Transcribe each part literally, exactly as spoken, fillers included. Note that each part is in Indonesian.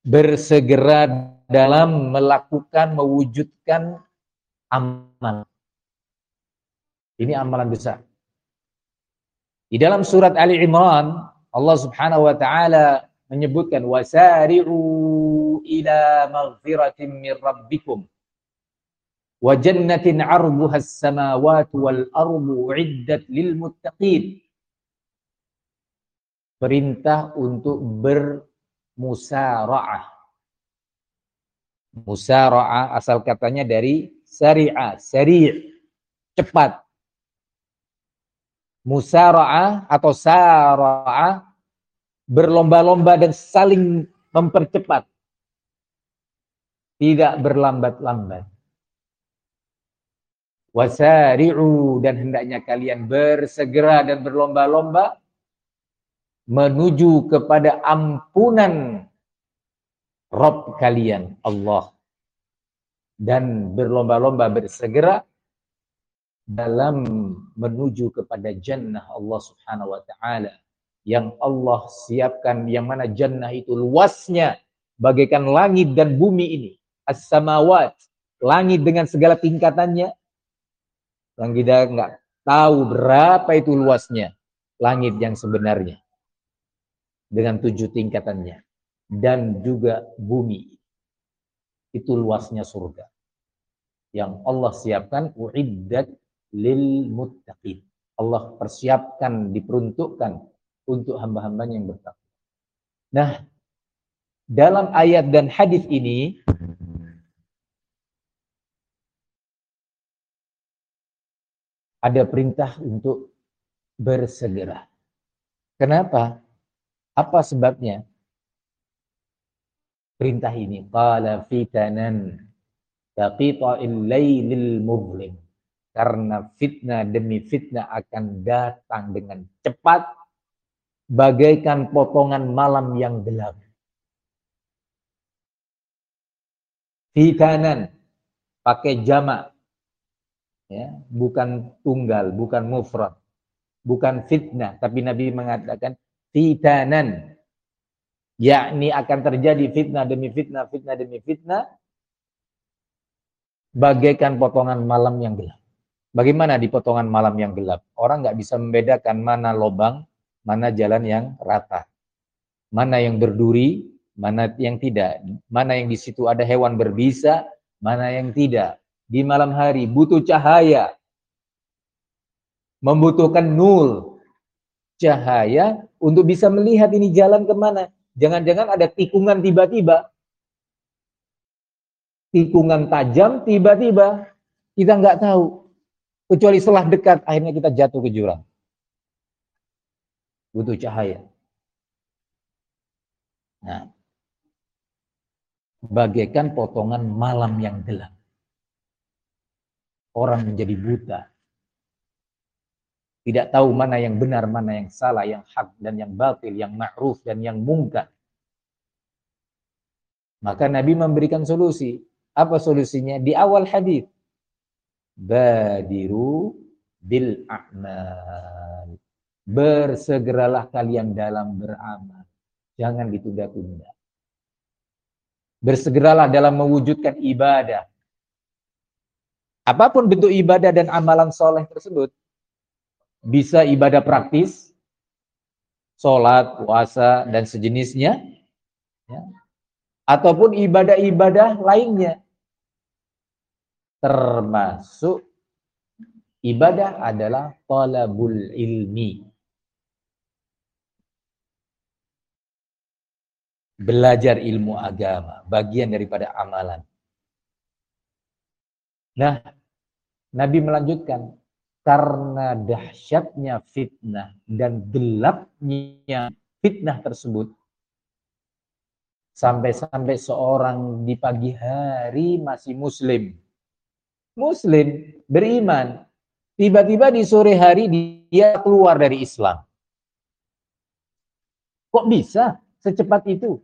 bersegera dalam melakukan, mewujudkan amal. Ini amalan besar. Di dalam surat Ali Imran, Allah Subhanahu wa taala menyebutkan wasari'u ila maghfiratin min rabbikum wa jannatin 'arduha as-samawati wal ardu 'iddat lil muttaqin. Perintah untuk bermusara'ah. Musara'ah asal katanya dari sari'a, sari', cepat. Musara'ah atau sara'ah, berlomba-lomba dan saling mempercepat. Tidak berlambat-lambat. Wasari'u, dan hendaknya kalian bersegera dan berlomba-lomba menuju kepada ampunan Rabb kalian, Allah. Dan berlomba-lomba bersegera dalam menuju kepada jannah Allah Subhanahu wa taala yang Allah siapkan, yang mana jannah itu luasnya bagaikan langit dan bumi ini. As-samawat, langit dengan segala tingkatannya. Yang kita enggak tahu berapa itu luasnya langit yang sebenarnya dengan tujuh tingkatannya, dan juga bumi itu luasnya surga yang Allah siapkan, uiddat lil muttaqin. Allah persiapkan, diperuntukkan untuk hamba-hambanya yang bertakwa. Nah, dalam ayat dan hadis ini ada perintah untuk bersegera. Kenapa? Apa sebabnya? Perintah ini, qala fitanan taqita'il lailil muzlim. Karena fitnah demi fitnah akan datang dengan cepat bagaikan potongan malam yang gelap. Fitanan pakai jamak, ya, bukan tunggal, bukan mufrad, bukan fitnah, tapi Nabi mengatakan fitanan, yakni akan terjadi fitnah demi fitnah, fitnah demi fitnah, bagaikan potongan malam yang gelap. Bagaimana di potongan malam yang gelap? Orang nggak bisa membedakan mana lubang, mana jalan yang rata, mana yang berduri, mana yang tidak, mana yang di situ ada hewan berbisa, mana yang tidak. Di malam hari butuh cahaya, membutuhkan nur, cahaya untuk bisa melihat ini jalan kemana. Jangan-jangan ada tikungan tiba-tiba, tikungan tajam tiba-tiba, kita nggak tahu. Kecuali setelah dekat, akhirnya kita jatuh ke jurang. Butuh cahaya. Nah, bagaikan potongan malam yang gelap. Orang menjadi buta. Tidak tahu mana yang benar, mana yang salah, yang hak dan yang batil, yang ma'ruf dan yang mungkar. Maka Nabi memberikan solusi. Apa solusinya? Di awal hadis. Badiru bil a'mal. Bersegeralah kalian dalam beramal. Jangan ditunda-tunda. Bersegeralah dalam mewujudkan ibadah. Apapun bentuk ibadah dan amalan soleh tersebut. Bisa ibadah praktis, sholat, puasa, dan sejenisnya. Ya. Ataupun ibadah-ibadah lainnya. Termasuk ibadah adalah talabul ilmi. Belajar ilmu agama, bagian daripada amalan. Nah, Nabi melanjutkan, karena dahsyatnya fitnah dan gelapnya fitnah tersebut, sampai-sampai seorang di pagi hari masih muslim. Muslim, beriman. Tiba-tiba di sore hari dia keluar dari Islam. Kok bisa secepat itu?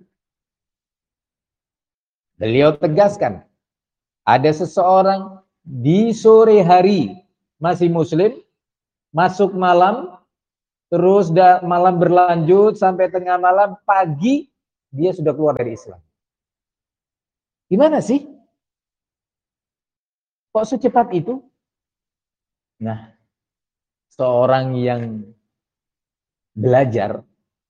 Beliau tegaskan, ada seseorang di sore hari masih muslim, masuk malam, terus malam berlanjut sampai tengah malam, pagi dia sudah keluar dari Islam. Gimana sih? Kok secepat itu? Nah, seorang yang belajar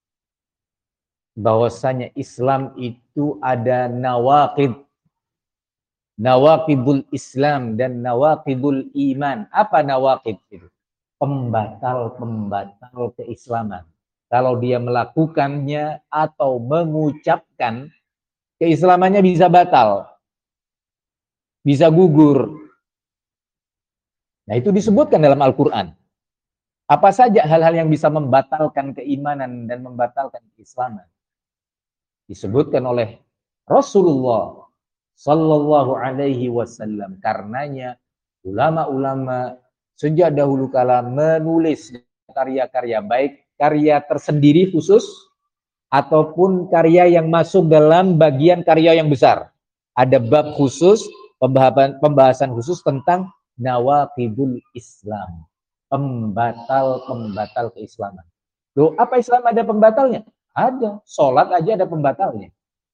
bahwasanya Islam itu ada nawaqid, nawaqidul Islam dan nawaqidul iman. Apa nawaqid itu? Pembatal-pembatal keislaman. Kalau dia melakukannya atau mengucapkan, keislamannya bisa batal, bisa gugur. Nah, itu disebutkan dalam Al-Quran. Apa saja hal-hal yang bisa membatalkan keimanan dan membatalkan keislaman. Disebutkan oleh Rasulullah Sallallahu Alaihi Wasallam. Karenanya ulama-ulama sejak dahulu kala menulis karya-karya, baik karya tersendiri khusus ataupun karya yang masuk dalam bagian karya yang besar. Ada bab khusus, pembahasan, pembahasan khusus tentang nawaqidul Islam, pembatal-pembatal keislaman. Loh, apa Islam ada pembatalnya? Ada. Sholat aja ada pembatalnya.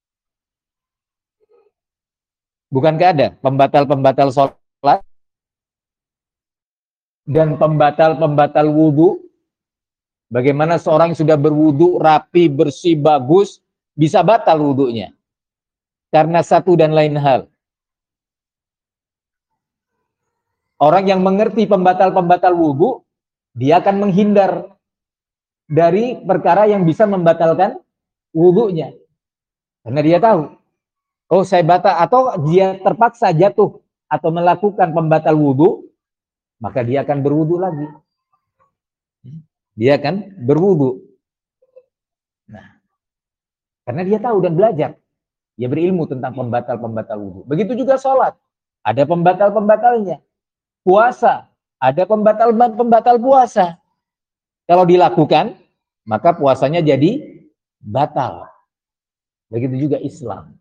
Bukankah ada pembatal-pembatal sholat dan pembatal-pembatal wudhu? Bagaimana seorang yang sudah berwudhu rapi, bersih, bagus, bisa batal wudhunya karena satu dan lain hal. Orang yang mengerti pembatal-pembatal wudhu, dia akan menghindar dari perkara yang bisa membatalkan wudhunya. Karena dia tahu, oh saya batal, atau dia terpaksa jatuh atau melakukan pembatal wudhu, maka dia akan berwudhu lagi. Dia akan berwudhu. Nah, karena dia tahu dan belajar. Dia berilmu tentang pembatal-pembatal wudhu. Begitu juga sholat. Ada pembatal-pembatalnya. Puasa. Ada pembatal-pembatal puasa. Kalau dilakukan, maka puasanya jadi batal. Begitu juga Islam.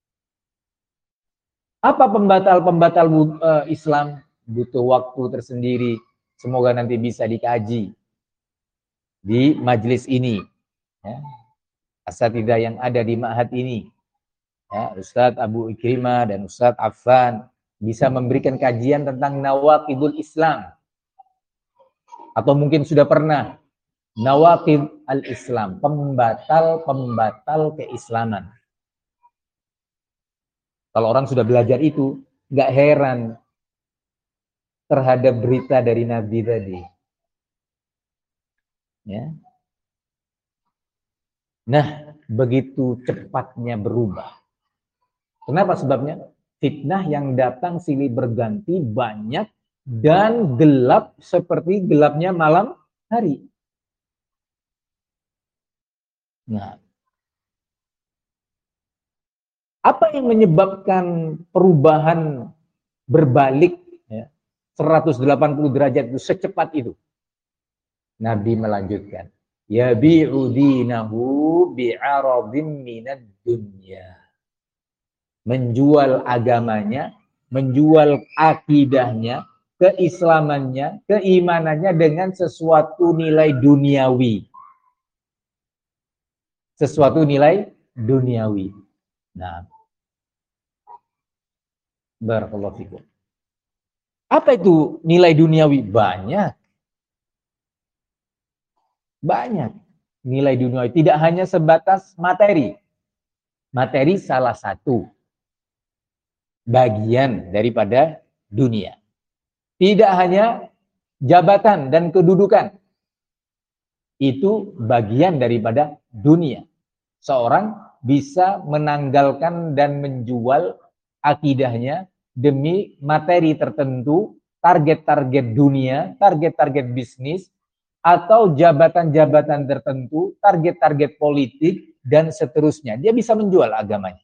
Apa pembatal-pembatal uh, Islam? Butuh waktu tersendiri. Semoga nanti bisa dikaji di majelis ini. Ya. Asatidzah yang ada di ma'had ini. Ya, Ustadz Abu Ikrimah dan Ustadz Affan bisa memberikan kajian tentang nawaqidul Islam. Atau mungkin sudah pernah nawaqid al-Islam, pembatal-pembatal keislaman. Kalau orang sudah belajar itu, nggak heran terhadap berita dari Nabi tadi. Ya. Nah, begitu cepatnya berubah. Kenapa sebabnya? Fitnah yang datang silih berganti banyak dan gelap seperti gelapnya malam hari. Nah, apa yang menyebabkan perubahan berbalik ya, seratus delapan puluh derajat itu secepat itu? Nabi melanjutkan, yabi'u dinahu bi'aradin minad dunya. Menjual agamanya, menjual akidahnya, keislamannya, keimanannya dengan sesuatu nilai duniawi. Sesuatu nilai duniawi. Nah, barakallahu fikum. Apa itu nilai duniawi? Banyak. Banyak nilai duniawi. Tidak hanya sebatas materi. Materi salah satu bagian daripada dunia. Tidak hanya jabatan dan kedudukan. Itu bagian daripada dunia. Seorang bisa menanggalkan dan menjual akidahnya demi materi tertentu, target-target dunia, target-target bisnis, atau jabatan-jabatan tertentu, target-target politik, dan seterusnya. Dia bisa menjual agamanya.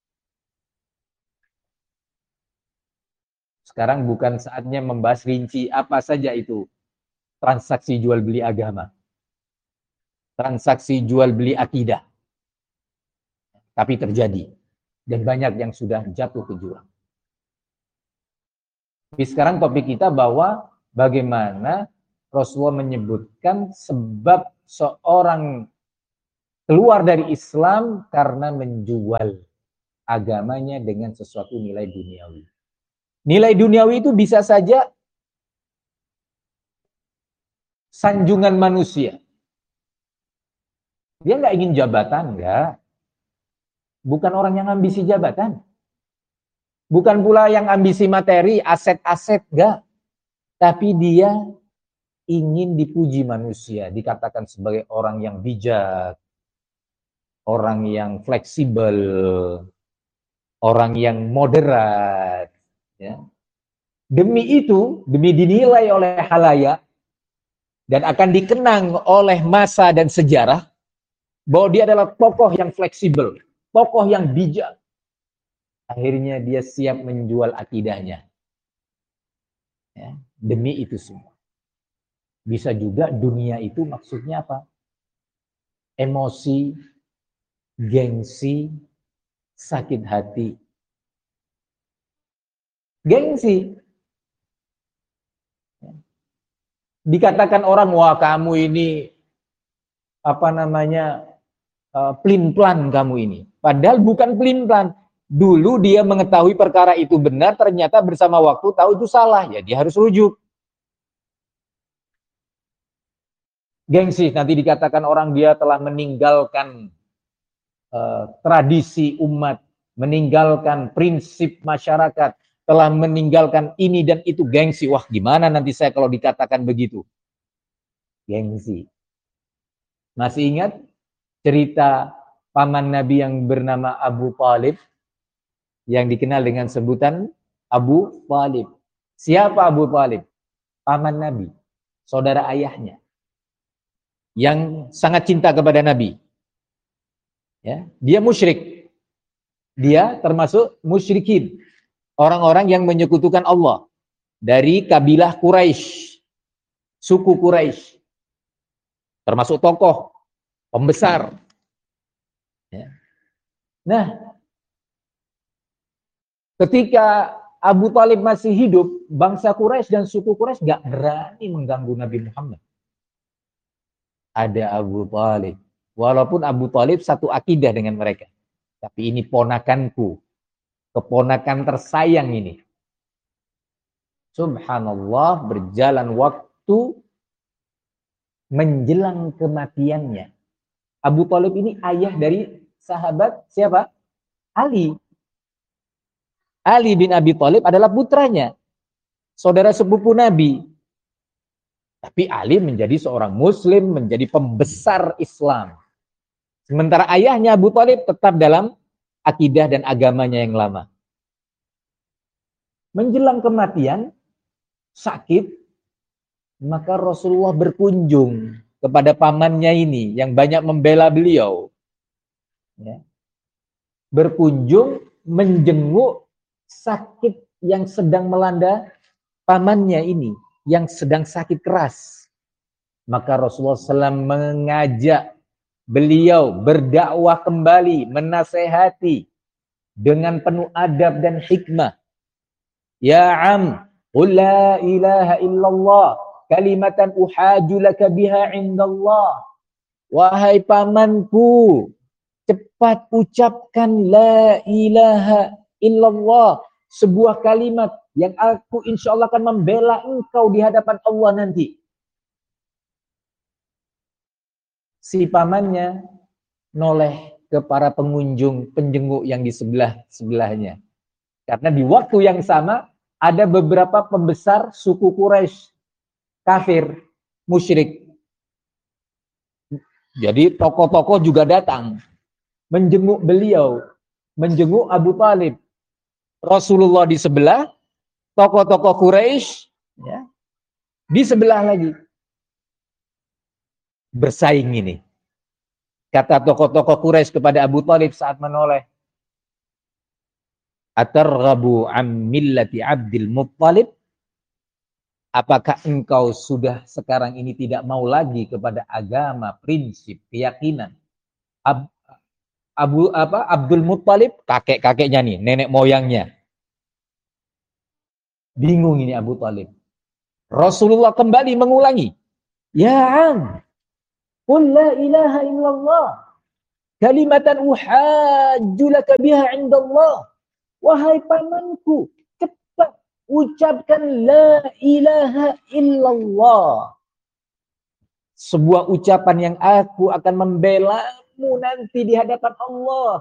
Sekarang bukan saatnya membahas rinci apa saja itu transaksi jual beli agama. Transaksi jual beli akidah. Tapi terjadi. Dan banyak yang sudah jatuh ke jurang. Tapi sekarang topik kita bahwa bagaimana Rasulullah menyebutkan sebab seorang keluar dari Islam karena menjual agamanya dengan sesuatu nilai duniawi. Nilai duniawi itu bisa saja sanjungan manusia. Dia nggak ingin jabatan, nggak. Bukan orang yang ambisi jabatan. Bukan pula yang ambisi materi, aset-aset, nggak. Tapi dia ingin dipuji manusia, dikatakan sebagai orang yang bijak, orang yang fleksibel, orang yang moderat. Ya. Demi itu, demi dinilai oleh halayak, dan akan dikenang oleh masa dan sejarah, bahwa dia adalah tokoh yang fleksibel, tokoh yang bijak. Akhirnya dia siap menjual akidahnya. Ya, demi itu semua. Bisa juga dunia itu maksudnya apa? Emosi, gengsi, sakit hati. Gengsi. Dikatakan orang, wah kamu ini apa namanya uh, pelin-pelan kamu ini. Padahal bukan pelin-pelan. Dulu dia mengetahui perkara itu benar, ternyata bersama waktu tahu itu salah. Ya dia harus rujuk. Gengsi, nanti dikatakan orang dia telah meninggalkan uh, tradisi umat, meninggalkan prinsip masyarakat, telah meninggalkan ini dan itu, gengsi. Wah gimana nanti saya kalau dikatakan begitu? Gengsi. Masih ingat cerita paman Nabi yang bernama Abu Thalib? Yang dikenal dengan sebutan Abu Thalib. Siapa Abu Thalib? Paman Nabi, saudara ayahnya, yang sangat cinta kepada Nabi. Ya, dia musyrik. Dia termasuk musyrikin, orang-orang yang menyekutukan Allah dari kabilah Quraisy, suku Quraisy, termasuk tokoh pembesar. Ya. Nah, ketika Abu Thalib masih hidup, bangsa Quraisy dan suku Quraisy gak berani mengganggu Nabi Muhammad. Ada Abu Thalib. Walaupun Abu Thalib satu akidah dengan mereka. Tapi ini ponakanku. Keponakan tersayang ini. Subhanallah, berjalan waktu menjelang kematiannya. Abu Thalib ini ayah dari sahabat siapa? Ali. Ali bin Abi Thalib adalah putranya, saudara sepupu Nabi. Tapi Ali menjadi seorang muslim, menjadi pembesar Islam. Sementara ayahnya Abu Thalib tetap dalam akidah dan agamanya yang lama. Menjelang kematian, sakit, maka Rasulullah berkunjung kepada pamannya ini yang banyak membela beliau. Ya. Berkunjung, menjenguk sakit yang sedang melanda pamannya ini, yang sedang sakit keras. Maka Rasulullah shallallahu alaihi wasallam mengajak beliau berdakwah kembali, menasehati dengan penuh adab dan hikmah. Ya am, qul la ilaha illallah, kalimatan uhaju laka biha indallah. Wahai pamanku, cepat ucapkan la ilaha illallah, sebuah kalimat yang aku insya Allah akan membela engkau di hadapan Allah nanti. Si pamannya noleh ke para pengunjung, penjenguk yang di sebelah-sebelahnya. Karena di waktu yang sama ada beberapa pembesar suku Quraisy kafir, musyrik. Jadi tokoh-tokoh juga datang menjenguk beliau, menjenguk Abu Thalib. Rasulullah di sebelah, tokoh-tokoh Quraisy ya, di sebelah lagi. Bersaing ini. Kata tokoh-tokoh Quraisy kepada Abu Thalib saat menoleh, atarghabu am millati Abdul Muttalib? Apakah engkau sudah sekarang ini tidak mau lagi kepada agama, prinsip, keyakinan Ab Abu apa Abdul Muttalib, kakek-kakeknya nih, nenek moyangnya. Bingung ini Abu Thalib. Rasulullah kembali mengulangi, ya am, qul la ilaha illallah. kalimatan uhajju laka biha 'indallah. Wahai pamanku, cepat ucapkan la ilaha illallah. Sebuah ucapan yang aku akan membelamu nanti di hadapan Allah.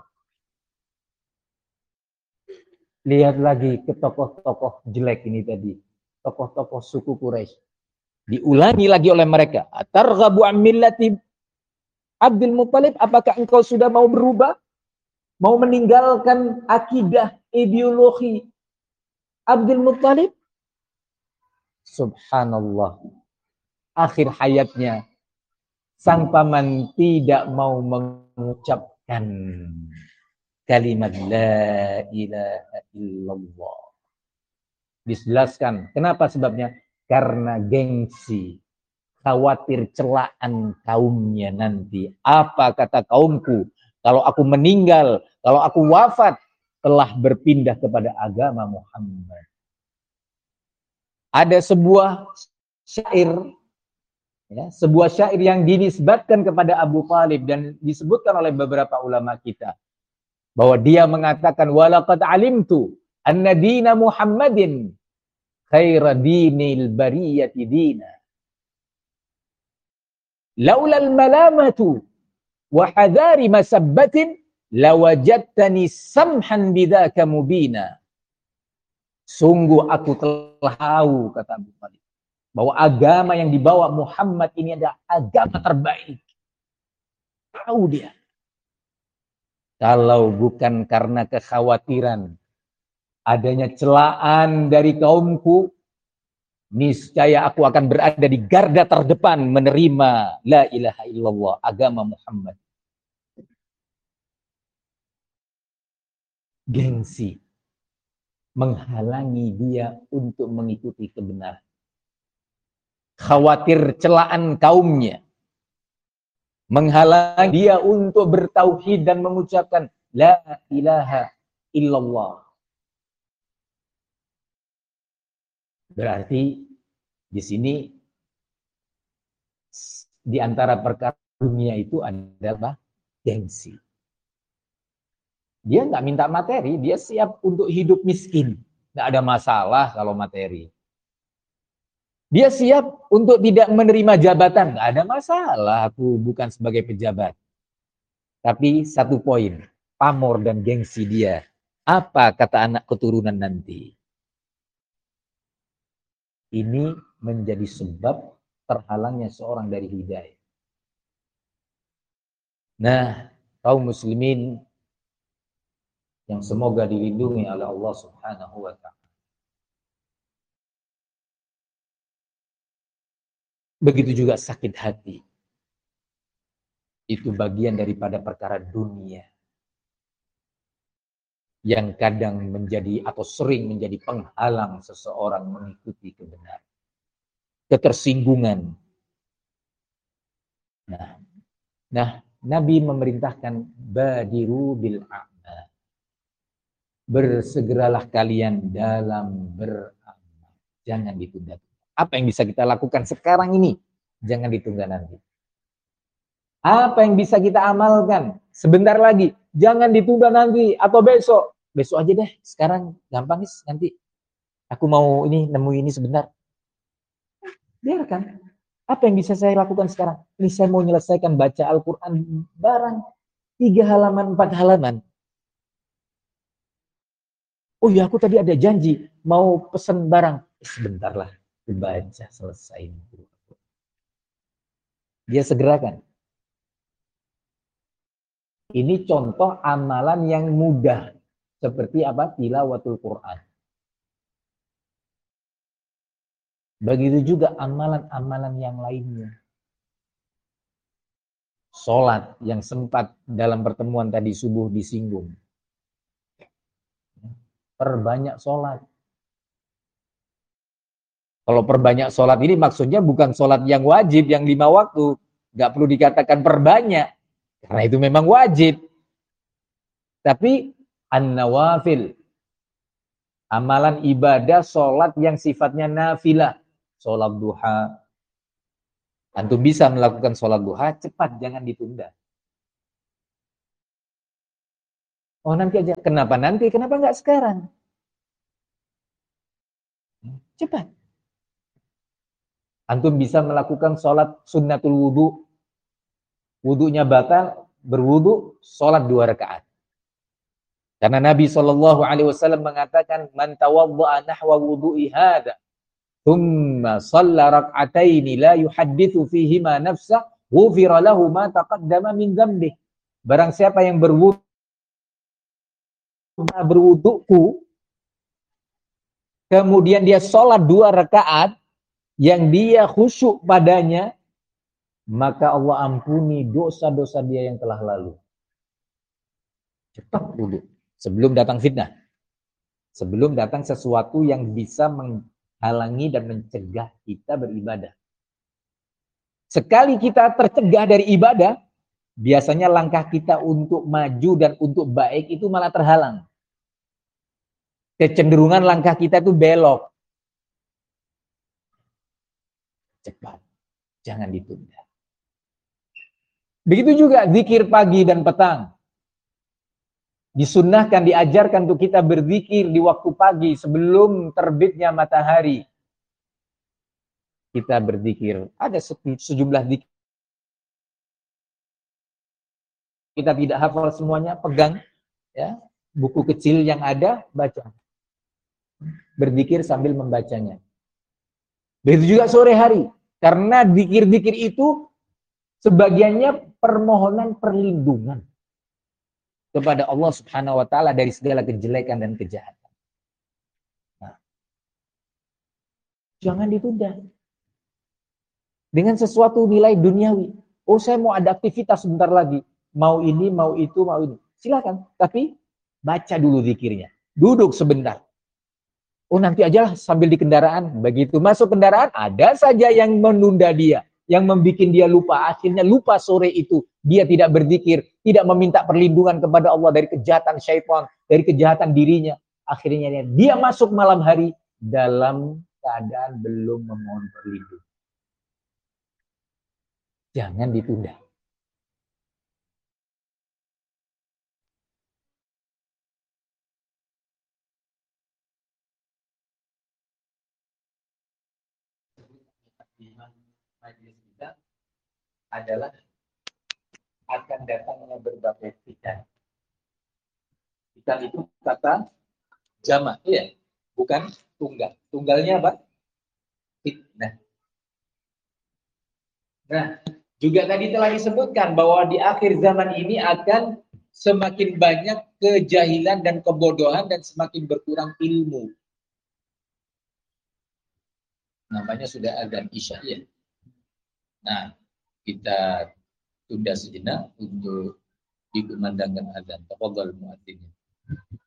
Lihat lagi ke tokoh-tokoh jelek ini tadi. Tokoh-tokoh suku Quraisy. Diulangi lagi oleh mereka. Atarghabu an millati Abdul Muttalib, apakah engkau sudah mau berubah? Mau meninggalkan akidah, ideologi Abdul Muttalib? Subhanallah. Akhir hayatnya, sang paman tidak mau mengucapkan kalimat la ilaha illallah. Dijelaskan. Kenapa sebabnya? Karena gengsi. Khawatir celaan kaumnya nanti. Apa kata kaumku? Kalau aku meninggal, kalau aku wafat, telah berpindah kepada agama Muhammad. Ada sebuah syair, ya, sebuah syair yang dinisbatkan kepada Abu Thalib dan disebutkan oleh beberapa ulama kita. Bahwa dia mengatakan, walaqad alimtu anna dina Muhammadin khaira dinil bariyati dina. Laulal malamatu wa hadari masabbatin lawajadtani samhan bidzaka mubina. Sungguh aku telah tahu, kata Abu Thalib, bahwa agama yang dibawa Muhammad ini adalah agama terbaik. Tahu dia. Kalau bukan karena kekhawatiran adanya celaan dari kaumku, niscaya aku akan berada di garda terdepan menerima la ilaha illallah, agama Muhammad. Gengsi menghalangi dia untuk mengikuti kebenaran. Khawatir celaan kaumnya menghalangi dia untuk bertauhid dan mengucapkan la ilaha illallah. Berarti di sini di antara perkara dunia itu adalah gengsi. Dia nggak minta materi, dia siap untuk hidup miskin. Nggak ada masalah kalau materi. Dia siap untuk tidak menerima jabatan. Nggak ada masalah, aku bukan sebagai pejabat. Tapi satu poin, pamor dan gengsi dia. Apa kata anak keturunan nanti? Ini menjadi sebab terhalangnya seorang dari hidayah. Nah, kaum muslimin yang semoga dilindungi oleh Allah Subhanahu wa ta'ala. Begitu juga sakit hati. Itu bagian daripada perkara dunia yang kadang menjadi atau sering menjadi penghalang seseorang mengikuti kebenaran. Ketersinggungan. Nah, nah Nabi memerintahkan badiru bil a'mal. Bersegeralah kalian dalam beramal. Jangan ditunda. Apa yang bisa kita lakukan sekarang ini? Jangan ditunda nanti. Apa yang bisa kita amalkan sebentar lagi? Jangan ditunda nanti atau besok. Besok aja deh. Sekarang gampang nih nanti. Aku mau ini nemu ini sebentar. Biarkan. Apa yang bisa saya lakukan sekarang? Ini saya mau menyelesaikan baca Al-Quran barang tiga halaman, empat halaman. Oh ya, aku tadi ada janji mau pesen barang. Sebentar lah. Dibaca selesai. Dia segerakan. Ini contoh amalan yang mudah. Seperti apa? Tilawatul Quran. Begitu juga amalan-amalan yang lainnya. Sholat yang sempat dalam pertemuan tadi subuh disinggung. Perbanyak sholat. Kalau perbanyak sholat ini maksudnya bukan sholat yang wajib, yang lima waktu. Nggak perlu dikatakan perbanyak. Karena itu memang wajib. Tapi an-nawafil. Amalan ibadah sholat yang sifatnya nafilah. Sholat duha. Antum bisa melakukan sholat duha, cepat, jangan ditunda. Oh nanti aja. Kenapa nanti? Kenapa nggak sekarang? Cepat. Antum bisa melakukan sholat sunnatul wudu. Wudunya batal, berwudu, sholat dua rakaat. Karena Nabi shallallahu alaihi wasallam mengatakan, man tawadda'a nahwa wudu'i hadza, thumma shalla rak'ataini la yuhadditsu fihima nafsah, ghufira lahu ma taqaddama min dzambih. Barang siapa yang berwudu berwuduku, kemudian dia sholat dua rakaat, yang dia khusyuk padanya, maka Allah ampuni dosa-dosa dia yang telah lalu. Cepat wudu. Sebelum datang fitnah. Sebelum datang sesuatu yang bisa menghalangi dan mencegah kita beribadah. Sekali kita tercegah dari ibadah, biasanya langkah kita untuk maju dan untuk baik itu malah terhalang. Kecenderungan langkah kita itu belok. Cepat. Jangan ditunda. Begitu juga zikir pagi dan petang. Disunnahkan, diajarkan untuk kita berzikir di waktu pagi sebelum terbitnya matahari. Kita berzikir. Ada sejumlah zikir. Kita tidak hafal semuanya, pegang ya buku kecil yang ada, baca. Berzikir sambil membacanya. Begitu juga sore hari. Karena zikir-zikir itu sebagiannya permohonan perlindungan kepada Allah Subhanahu wa taala dari segala kejelekan dan kejahatan. Nah, jangan ditunda. Dengan sesuatu nilai duniawi. Oh, saya mau ada aktivitas sebentar lagi. Mau ini, mau itu, mau ini. Silakan, tapi baca dulu zikirnya. Duduk sebentar. Oh, nanti aja sambil di kendaraan. Begitu masuk kendaraan, ada saja yang menunda dia. Yang membuat dia lupa, akhirnya lupa sore itu. Dia tidak berzikir, tidak meminta perlindungan kepada Allah dari kejahatan syaitan, dari kejahatan dirinya. Akhirnya dia masuk malam hari dalam keadaan belum memohon perlindungan. Jangan ditunda. Majelis kita adalah akan datangnya berbagai fitan. Fitan itu kata jamak, ya, bukan tunggal. Tunggalnya apa? Fitnah. Nah, juga tadi telah disebutkan bahwa di akhir zaman ini akan semakin banyak kejahilan dan kebodohan dan semakin berkurang ilmu. Namanya sudah azan Isya, ya. Nah, kita tunda sejenak untuk dikumandangkan azan. Tafadhal muadzin.